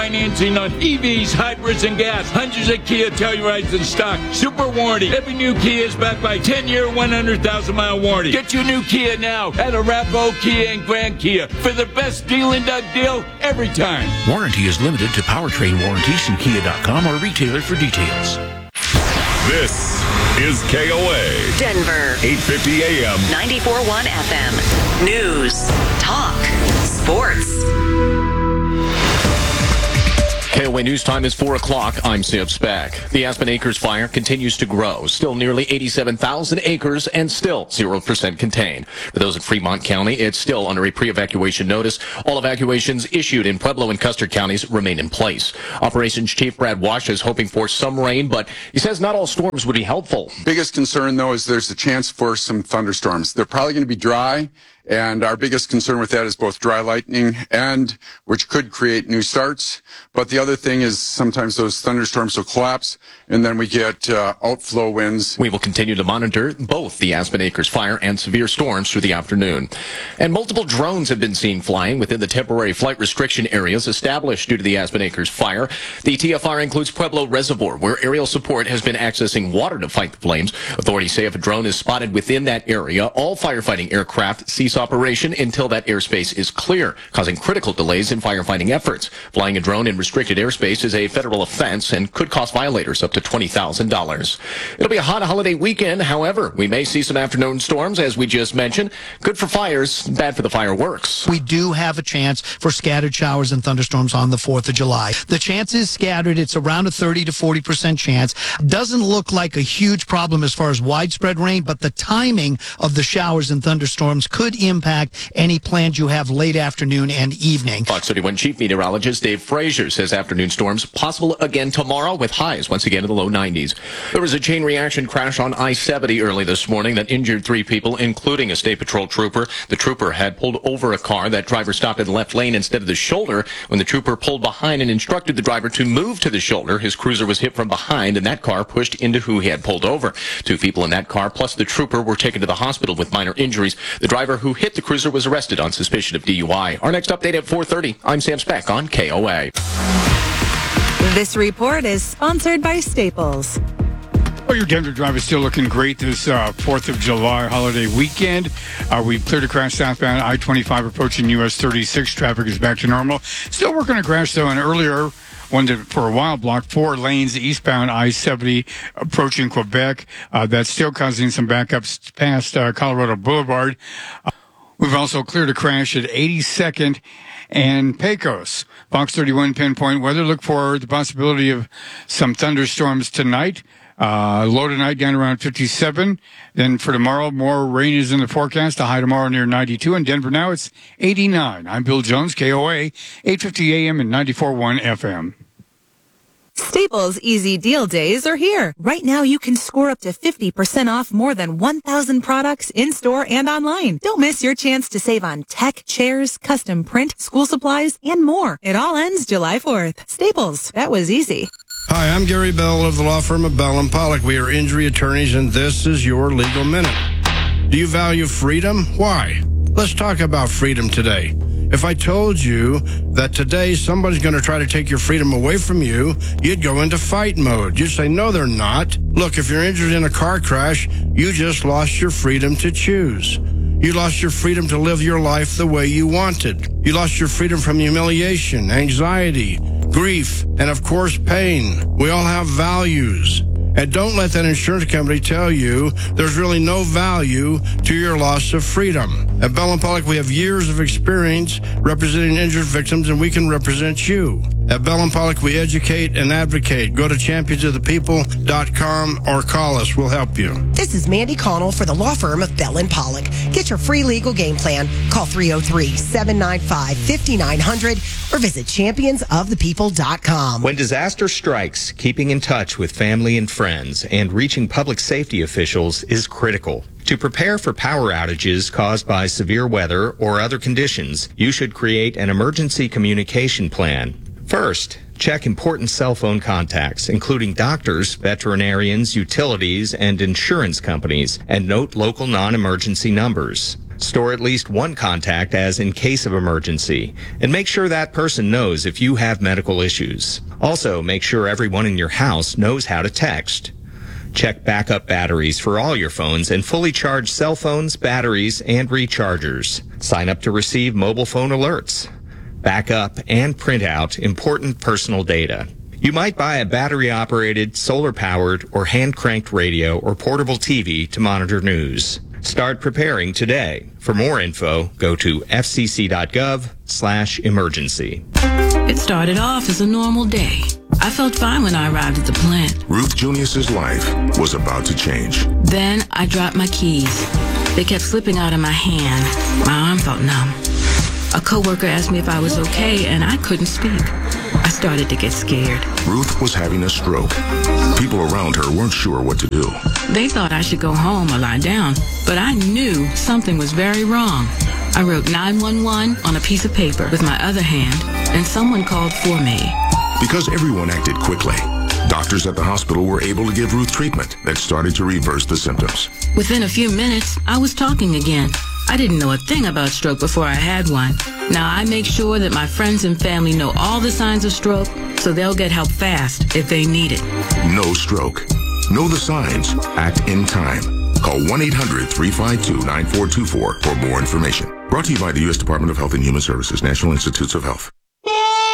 Financing on EVs, hybrids, and gas. Hundreds of Kia Tellurides in stock. Super warranty. Every new Kia is backed by 10-year, 100,000-mile warranty. Get your new Kia now at Arapahoe Kia and Grand Kia for the best deal in Doug deal every time. Warranty is limited to powertrain warranties and Kia.com or retailer for details. This is KOA. Denver. 850 AM. 94.1 FM. News. Talk. Sports. KOA News Time is 4 o'clock. I'm Sam Speck. The Aspen Acres fire continues to grow. Still nearly 87,000 acres and still 0% contained. For those in Fremont County, it's still under a pre-evacuation notice. All evacuations issued in Pueblo and Custer counties remain in place. Operations Chief Brad Wash is hoping for some rain, but he says not all storms would be helpful. Biggest concern, though, is there's a chance for some thunderstorms. They're probably going to be dry. And our biggest concern with that is both dry lightning and which could create new starts. But the other thing is sometimes those thunderstorms will collapse and then we get outflow winds. We will continue to monitor both the Aspen Acres fire and severe storms through the afternoon. And multiple drones have been seen flying within the temporary flight restriction areas established due to the Aspen Acres fire. The TFR includes Pueblo Reservoir, where aerial support has been accessing water to fight the flames. Authorities say if a drone is spotted within that area, all firefighting aircraft cease operation until that airspace is clear, causing critical delays in firefighting efforts. Flying a drone in restricted airspace is a federal offense and could cost violators up to $20,000. It'll be a hot holiday weekend. However, we may see some afternoon storms, as we just mentioned. Good for fires, bad for the fireworks. We do have a chance for scattered showers and thunderstorms on the 4th of July. The chance is scattered. It's around a 30 to 40% chance. Doesn't look like a huge problem as far as widespread rain, but the timing of the showers and thunderstorms could impact any plans you have late afternoon and evening. Fox 31 Chief Meteorologist Dave Frazier says afternoon storms possible again tomorrow with highs once again in the low 90s. There was a chain reaction crash on I-70 early this morning that injured 3 people, including a State Patrol trooper. The trooper had pulled over a car. That driver stopped in the left lane instead of the shoulder. When the trooper pulled behind and instructed the driver to move to the shoulder, his cruiser was hit from behind and that car pushed into who he had pulled over. 2 people in that car plus the trooper were taken to the hospital with minor injuries. The driver who hit the cruiser was arrested on suspicion of DUI. Our next update at 4:30. I'm Sam Speck on KOA. This report is sponsored by Staples. Well, your Denver drive is still looking great this 4th of July holiday weekend. We've cleared a crash southbound I-25 approaching US 36. Traffic is back to normal. Still working a crash, though, and earlier one for a while blocked 4 lanes eastbound I-70 approaching Quebec. That's still causing some backups past Colorado Boulevard. We've also cleared a crash at 82nd and Pecos. Fox 31 pinpoint weather. Look for the possibility of some thunderstorms tonight. Low tonight down around 57. Then for tomorrow, more rain is in the forecast. A high tomorrow near 92. In Denver now, it's 89. I'm Bill Jones, KOA, 850 AM and 94.1 FM. Staples Easy Deal Days are here. Right now, you can score up to 50% off more than 1,000 products in-store and online. Don't miss your chance to save on tech, chairs, custom print, school supplies, and more. It all ends July 4th. Staples, that was easy. Hi, I'm Gary Bell of the law firm of Bell & Pollock. We are injury attorneys, and this is your Legal Minute. Do you value freedom? Why? Let's talk about freedom today. If I told you that today somebody's going to try to take your freedom away from you, you'd go into fight mode. You'd say, no, they're not. Look, if you're injured in a car crash, you just lost your freedom to choose. You lost your freedom to live your life the way you wanted. You lost your freedom from humiliation, anxiety, grief, and of course, pain. We all have values. And don't let that insurance company tell you there's really no value to your loss of freedom. At Bell & Pollock, we have years of experience representing injured victims, and we can represent you. At Bell & Pollock, we educate and advocate. Go to championsofthepeople.com or call us. We'll help you. This is Mandy Connell for the law firm of Bell & Pollock. Get your free legal game plan. Call 303-795-5900 or visit championsofthepeople.com. When disaster strikes, keeping in touch with family and friends and reaching public safety officials is critical. To prepare for power outages caused by severe weather or other conditions, you should create an emergency communication plan. First, check important cell phone contacts, including doctors, veterinarians, utilities, and insurance companies, and note local non-emergency numbers. Store at least one contact as in case of emergency, and make sure that person knows if you have medical issues. Also, make sure everyone in your house knows how to text. Check backup batteries for all your phones and fully charge cell phones, batteries, and rechargers. Sign up to receive mobile phone alerts. Back up and print out important personal data. You might buy a battery-operated, solar-powered, or hand-cranked radio or portable TV to monitor news. Start preparing today. For more info, go to fcc.gov/emergency. It started off as a normal day. I felt fine when I arrived at the plant. Ruth Junius's life was about to change. Then I dropped my keys. They kept slipping out of my hand. My arm felt numb. A coworker asked me if I was okay, and I couldn't speak. I started to get scared. Ruth was having a stroke. People around her weren't sure what to do. They thought I should go home or lie down, but I knew something was very wrong. I wrote 911 on a piece of paper with my other hand, and someone called for me. Because everyone acted quickly, doctors at the hospital were able to give Ruth treatment that started to reverse the symptoms. Within a few minutes, I was talking again. I didn't know a thing about stroke before I had one. Now I make sure that my friends and family know all the signs of stroke, so they'll get help fast if they need it. No stroke. Know the signs. Act in time. Call 1-800-352-9424 for more information. Brought to you by the U.S. Department of Health and Human Services, National Institutes of Health.